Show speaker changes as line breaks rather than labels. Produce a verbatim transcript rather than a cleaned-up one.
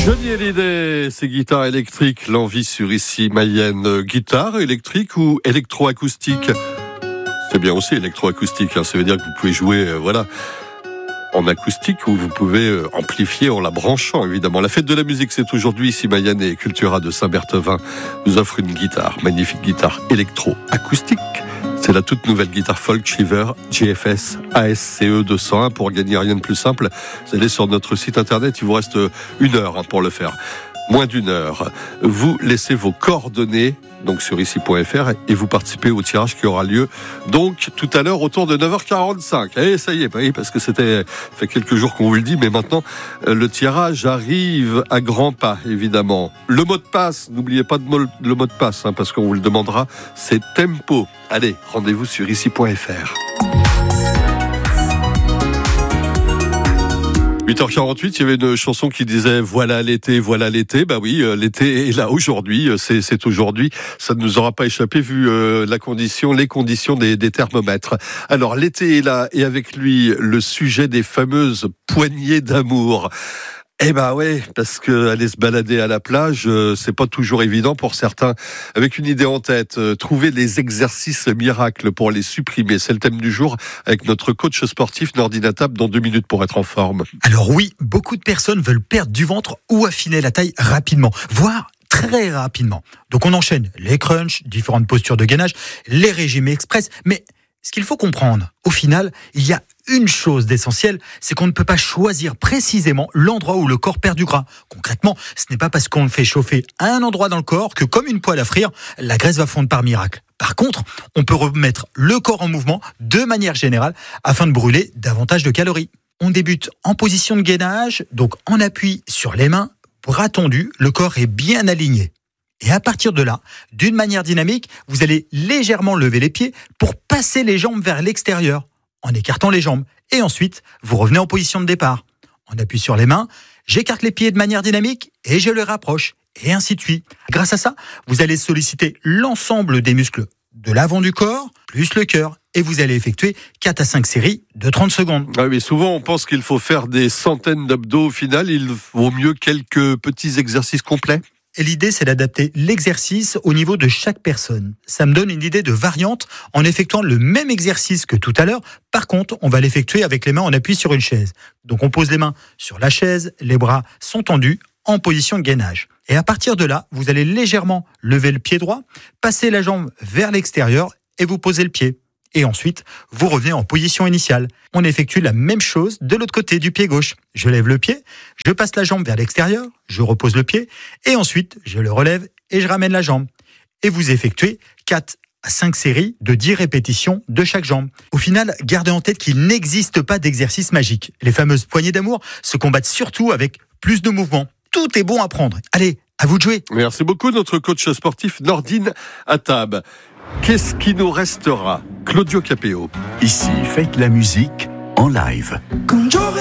Johnny Hallyday, ses guitares électriques, l'envie sur ici Mayenne. Guitare électrique ou électroacoustique? C'est bien aussi électroacoustique, hein. Ça veut dire que vous pouvez jouer, euh, voilà, en acoustique ou vous pouvez euh, amplifier en la branchant, évidemment. La fête de la musique, c'est aujourd'hui ici Mayenne, et Cultura de Saint-Berthevin nous offre une guitare, magnifique guitare électroacoustique. C'est la toute nouvelle guitare folk Shiver G F S A S C E deux cent un. Pour gagner, rien de plus simple, vous allez sur notre site internet, il vous reste une heure hein, pour le faire. Moins d'une heure. Vous laissez vos coordonnées donc sur ici point f r et vous participez au tirage qui aura lieu donc tout à l'heure autour de neuf heures quarante-cinq. Et ça y est, oui, parce que c'était fait quelques jours qu'on vous le dit, mais maintenant le tirage arrive à grands pas, évidemment. Le mot de passe, n'oubliez pas de mo- le mot de passe, hein, parce qu'on vous le demandera, c'est Tempo. Allez, rendez-vous sur ici point f r. huit heures quarante-huit, il y avait une chanson qui disait « Voilà l'été, voilà l'été ». Bah oui, euh, l'été est là aujourd'hui, c'est, c'est aujourd'hui. Ça ne nous aura pas échappé vu euh, la condition, les conditions des, des thermomètres. Alors, l'été est là et avec lui, le sujet des fameuses poignées d'amour. Eh ben ouais, parce que aller se balader à la plage, euh, c'est pas toujours évident pour certains. Avec une idée en tête, euh, trouver les exercices miracles pour les supprimer. C'est le thème du jour avec notre coach sportif Nordine Attab dans deux minutes pour être en forme.
Alors oui, beaucoup de personnes veulent perdre du ventre ou affiner la taille rapidement, voire très rapidement. Donc on enchaîne les crunchs, différentes postures de gainage, les régimes express, mais ce qu'il faut comprendre, au final, il y a une chose d'essentielle, c'est qu'on ne peut pas choisir précisément l'endroit où le corps perd du gras. Concrètement, ce n'est pas parce qu'on le fait chauffer à un endroit dans le corps que, comme une poêle à frire, la graisse va fondre par miracle. Par contre, on peut remettre le corps en mouvement de manière générale afin de brûler davantage de calories. On débute en position de gainage, donc en appui sur les mains, bras tendus, le corps est bien aligné. Et à partir de là, d'une manière dynamique, vous allez légèrement lever les pieds pour passer les jambes vers l'extérieur, en écartant les jambes. Et ensuite, vous revenez en position de départ. On appuie sur les mains, j'écarte les pieds de manière dynamique et je les rapproche. Et ainsi de suite. Grâce à ça, vous allez solliciter l'ensemble des muscles de l'avant du corps, plus le cœur. Et vous allez effectuer quatre à cinq séries de trente secondes.
Ah oui, souvent on pense qu'il faut faire des centaines d'abdos. Au final, il vaut mieux quelques petits exercices complets.
Et l'idée, c'est d'adapter l'exercice au niveau de chaque personne. Ça me donne une idée de variante en effectuant le même exercice que tout à l'heure. Par contre, on va l'effectuer avec les mains en appui sur une chaise. Donc on pose les mains sur la chaise, les bras sont tendus en position de gainage. Et à partir de là, vous allez légèrement lever le pied droit, passer la jambe vers l'extérieur et vous posez le pied. Et ensuite, vous revenez en position initiale. On effectue la même chose de l'autre côté du pied gauche. Je lève le pied, je passe la jambe vers l'extérieur, je repose le pied, et ensuite, je le relève et je ramène la jambe. Et vous effectuez quatre à cinq séries de dix répétitions de chaque jambe. Au final, gardez en tête qu'il n'existe pas d'exercice magique. Les fameuses poignées d'amour se combattent surtout avec plus de mouvements. Tout est bon à prendre. Allez, à vous de jouer.
Merci beaucoup, notre coach sportif Nordine Attab. Qu'est-ce qui nous restera? Claudio Capéo.
Ici, faites la musique en live.